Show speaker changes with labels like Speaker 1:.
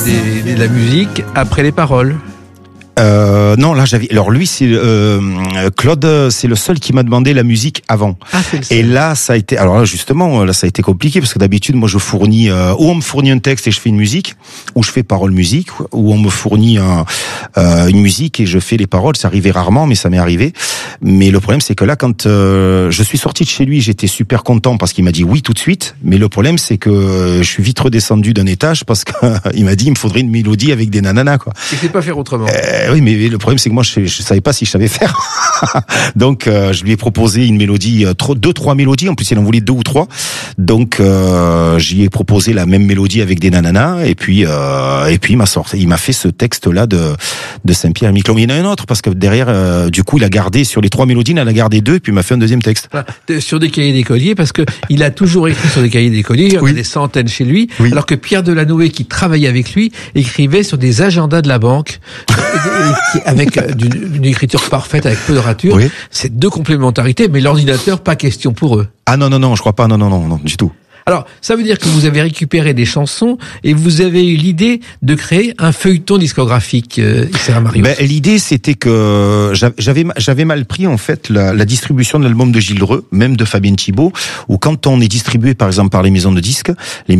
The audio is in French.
Speaker 1: de la musique après les paroles.
Speaker 2: Non, là j'avais. Alors lui, c'est Claude, c'est le seul qui m'a demandé la musique avant.
Speaker 1: Ah, c'est le seul.
Speaker 2: Et là, ça a été. Alors là, justement, là, ça a été compliqué parce que d'habitude, moi, je fournis. Ou on me fournit un texte et je fais une musique, ou je fais parole-musique, ou on me fournit une musique et je fais les paroles. Ça arrivait rarement, mais ça m'est arrivé. Mais le problème, c'est que là, quand je suis sorti de chez lui, j'étais super content parce qu'il m'a dit oui tout de suite. Mais le problème, c'est que je suis vite redescendu d'un étage parce qu'il m'a dit il me faudrait une mélodie avec des nananas, quoi.
Speaker 1: Il ne sait pas faire autrement.
Speaker 2: Oui, mais le problème, c'est que moi, je savais pas si je savais faire. Donc, je lui ai proposé une mélodie, 2-3 mélodies. En plus, il en voulait 2 ou 3. Donc, je lui ai proposé la même mélodie avec des nananas. Et puis, il m'a fait ce texte-là de Saint-Pierre et Miquelon. Mais il y en a un autre parce que derrière, du coup, il a gardé sur les 3 mélodies, il en a gardé 2. Et puis, il m'a fait un deuxième texte.
Speaker 1: Voilà. Sur des cahiers d'écolier, parce que il a toujours écrit sur des cahiers d'écolier. Il y en a des centaines chez lui.
Speaker 2: Oui.
Speaker 1: Alors que Pierre Delanoë, qui travaillait avec lui, écrivait sur des agendas de la banque. Avec une écriture parfaite, avec peu de ratures.
Speaker 2: Oui.
Speaker 1: C'est 2 complémentarités, mais l'ordinateur, pas question pour eux.
Speaker 2: Ah non, je crois pas. Non, du tout.
Speaker 1: Alors, ça veut dire que vous avez récupéré des chansons et vous avez eu l'idée de créer un feuilleton discographique, Sarah Marius.
Speaker 2: L'idée, c'était que j'avais mal pris en fait la distribution de l'album de Gilles Dreux, même de Fabienne Thibault, où quand on est distribué par exemple par les maisons de disques,